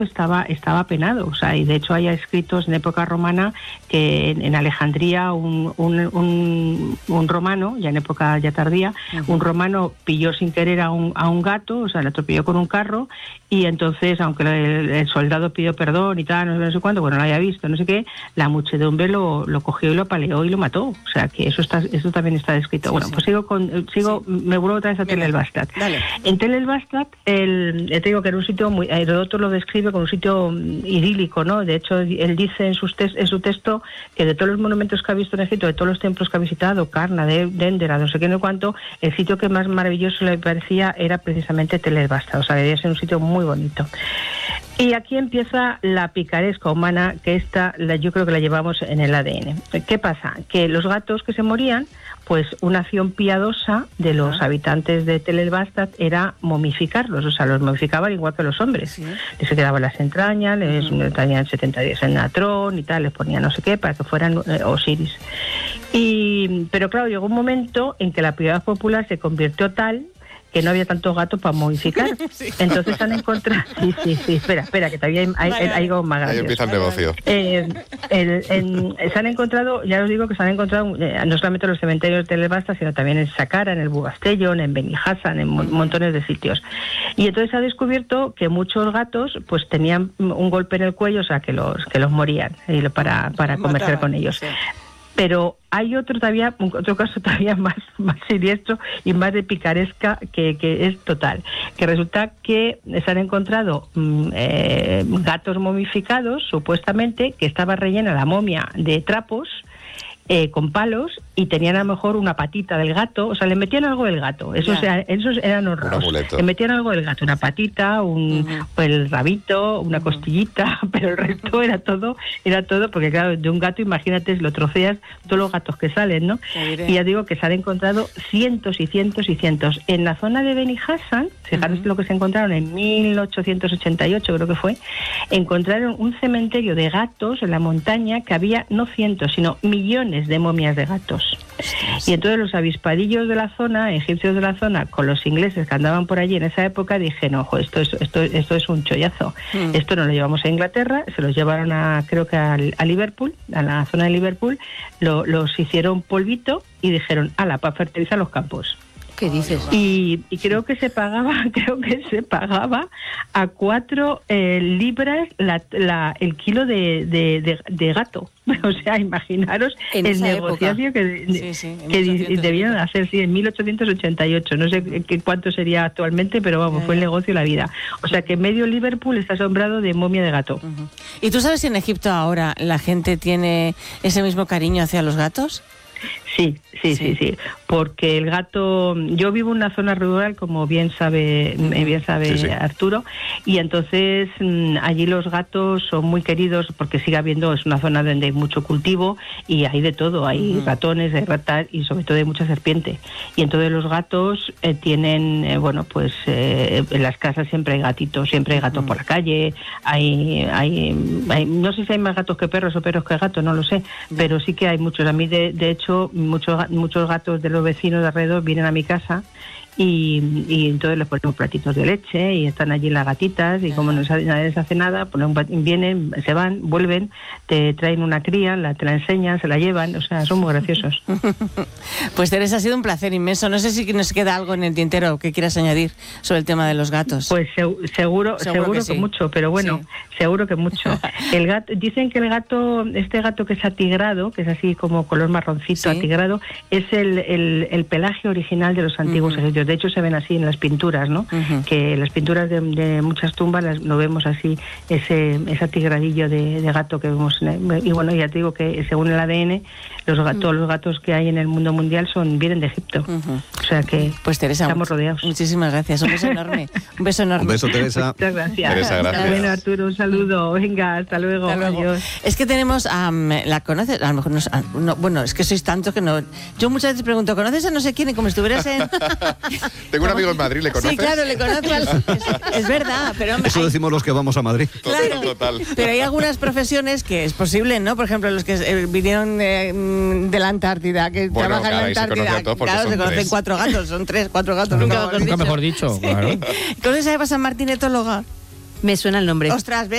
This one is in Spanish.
estaba penado, o sea, y de hecho hay escritos en época romana que en Alejandría un romano, ya en época ya tardía, un romano pilló sin querer a un gato, o sea, le atropelló con un carro, y entonces, aunque el soldado pidió perdón y tal, no sé cuánto, bueno, no lo había visto, no sé qué, la muchedumbre lo cogió y lo apaleó y lo mató, o sea, que eso también está descrito. Sí, bueno, sí. Pues me vuelvo otra vez a Tel el Bastat. En Tel el Bastat, te digo que era un sitio muy, Heródoto lo describe como un sitio idílico, ¿no? De hecho, él dice en su texto que de todos los monumentos que ha visto en Egipto, de todos los templos que ha visitado, Karna, Dendera, no sé qué, no cuánto, el sitio que más maravilloso le parecía era precisamente Tel el Bastat, o sea, debía ser un sitio muy bonito. Y aquí empieza la picaresca humana, que yo creo que la llevamos en el ADN. ¿Qué pasa? Que los gatos que se morían, pues una acción piadosa de los habitantes de Tel el Bastat era momificarlos, o sea, los momificaban igual que los hombres. Sí. Les quedaban las entrañas, les tenían 70 días en natrón y tal, les ponían no sé qué para que fueran Osiris. Pero claro, llegó un momento en que la piedad popular se convirtió tal que no había tantos gatos para modificar. Sí. Entonces han encontrado... Sí, espera, que todavía hay algo más grande. Ahí empieza el negocio. Se han encontrado, ya os digo que se han encontrado no solamente en los cementerios de Tel el Bastat, sino también en Saqqara, en el Bugastellón, en Beni Hassan, en montones de sitios. Y entonces se ha descubierto que muchos gatos pues tenían un golpe en el cuello, o sea, que los morían para comerciar con ellos. Sí. Pero hay otro caso todavía más siniestro y más de picaresca que es total, que resulta que se han encontrado gatos momificados, supuestamente, que estaba rellena la momia de trapos, con palos, y tenían a lo mejor una patita del gato, o sea, le metían algo del gato, esos eran horrorosos, le metían algo del gato, una patita, el rabito, una costillita, pero el resto era todo, porque claro, de un gato, imagínate, lo troceas, todos los gatos que salen, ¿no? Y ya digo que se han encontrado cientos y cientos y cientos. En la zona de Beni Hassan, fijaros lo que se encontraron en 1888, creo que fue, encontraron un cementerio de gatos en la montaña que había no cientos, sino millones de momias de gatos. Y entonces los avispadillos de la zona, egipcios de la zona, con los ingleses que andaban por allí en esa época, dije, no, esto es un chollazo. Esto no lo llevamos a Inglaterra, se los llevaron creo que a Liverpool, a la zona de Liverpool, los hicieron polvito y dijeron, ala, para fertilizar los campos. ¿Qué dices? Y creo que se pagaba a 4 libras el kilo de gato. O sea, imaginaros el negocio que debían hacer, en 1888. No sé cuánto sería actualmente, pero vamos, fue el negocio de la vida. O sea, que medio Liverpool está asombrado de momia de gato. ¿Y tú sabes si en Egipto ahora la gente tiene ese mismo cariño hacia los gatos? Sí, porque el gato, yo vivo en una zona rural, como bien sabe Arturo, y entonces allí los gatos son muy queridos porque sigue habiendo, es una zona donde hay mucho cultivo y hay de todo, hay ratones, hay ratas y sobre todo hay mucha serpiente. Y entonces los gatos tienen, en las casas siempre hay gatitos, siempre hay gatos por la calle, hay no sé si hay más gatos que perros o perros que gatos, no lo sé, pero sí que hay muchos. A mí de hecho muchos gatos de los vecinos de alrededor vienen a mi casa y entonces les ponemos platitos de leche y están allí las gatitas y como nadie les hace nada, vienen, se van, vuelven, te traen una cría, te la enseñan, se la llevan, o sea, son muy graciosos. Pues Teresa, ha sido un placer inmenso. No sé si nos queda algo en el tintero que quieras añadir sobre el tema de los gatos. Pues seguro que sí. Mucho, pero bueno, seguro que mucho. El gato, dicen que este gato que es atigrado, que es así como color marroncito, atigrado, es el pelaje original de los antiguos egipcios. De hecho, se ven así en las pinturas, ¿no? Que las pinturas de muchas tumbas lo vemos así, ese atigradillo de gato que vemos. Y bueno, ya te digo que según el ADN, todos los gatos que hay en el mundo mundial vienen de Egipto. O sea que pues Teresa, estamos rodeados. Muchísimas gracias. Un beso enorme. Un beso enorme. Un beso, Teresa. Muchas gracias. Teresa, gracias. Bueno, Arturo, un saludo. Venga, hasta luego. Adiós. Es que tenemos ¿la conoces? A lo mejor bueno, es que sois tantos que no. Yo muchas veces pregunto, ¿conoces a no sé quién? Y como estuvieras en... Tengo un amigo en Madrid, ¿le conoces? Sí, claro, le conozco. Es verdad, pero... Eso decimos los que vamos a Madrid. Claro, total. Pero hay algunas profesiones que es posible, ¿no? Por ejemplo, los que vinieron de la Antártida, que trabajan en la Antártida. Claro, se conocen 4 gatos, son 4 gatos. Nunca mejor dicho, claro. ¿Conoces a Eva San Martín, etóloga? Me suena el nombre. Ostras,